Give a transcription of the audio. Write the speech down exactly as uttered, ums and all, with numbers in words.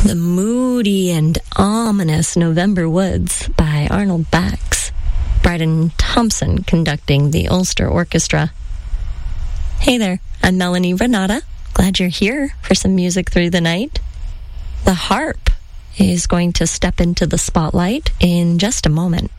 The moody and ominous November Woods by Arnold Bax. Bryden Thompson conducting the Ulster Orchestra. Hey there, I'm Melanie Renata. Glad you're here for some music through the night. The harp is going to step into the spotlight in just a moment.